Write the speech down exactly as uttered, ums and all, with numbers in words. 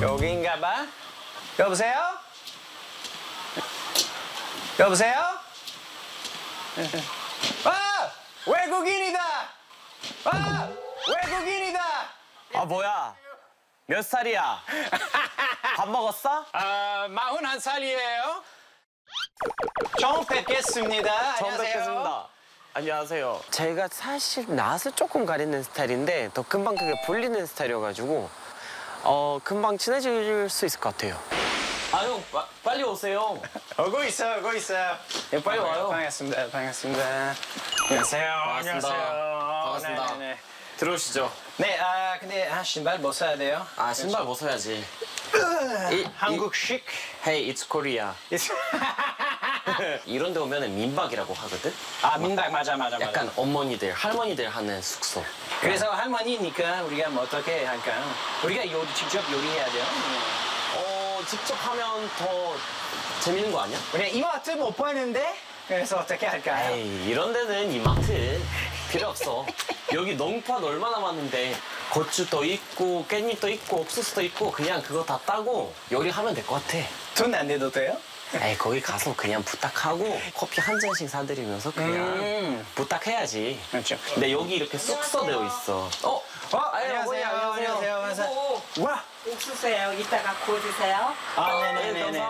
여기인가 봐. 여보세요? 여보세요? 아! 외국인이다! 아! 외국인이다! 아 뭐야? 몇 살이야? 밥 먹었어? 아, 마흔한 살이에요. 처음 뵙겠습니다. 처음 안녕하세요. 뵙겠습니다. 안녕하세요. 제가 사실 낯을 조금 가리는 스타일인데 더 금방 그게 불리는 스타일이어가지고 어 금방 친해질 수 있을 것 같아요. 아 형 빨리 오세요. 오고 있어, 오고 있어. 네, 빨리 와요. 반갑습니다, 반갑습니다. 안녕하세요. 반갑습니다. 안녕하세요. 반갑습니다. 네, 네. 들어오시죠. 네, 아 근데 아, 신발 뭐 사야 돼요? 아 신발 벗어야지. 이, 한국식. Hey, it's Korea. 이런 데 오면 민박이라고 하거든? 아 민박 맞아, 맞아, 맞아. 약간 어머니들, 할머니들 하는 숙소. 그래서 할머니니까 우리가 뭐 어떻게 할까요? 우리가 요리 직접 요리해야 돼요. 어, 직접 하면 더 재밌는 거 아니야? 우리가 이마트 못 보는데 그래서 어떻게 할까요? 에이, 이런 데는 이마트 필요 없어. 여기 농판 얼마나 많은데 고추도 있고 깻잎도 있고 옥수수도 있고 그냥 그거 다 따고 요리하면 될 것 같아. 돈 안 내도 돼요? 에이, 거기 가서 그냥 부탁하고 커피 한 잔씩 사드리면서 그냥 음. 부탁해야지. 그렇죠. 근데 여기 이렇게 숙소되어 있어. 어? 어, 아유, 안녕하세요. 어머니, 안녕하세요. 안녕하세요. 안녕하세요. 오, 와. 옥수수예요. 이따가 구워주세요. 아, 네, 네네네네.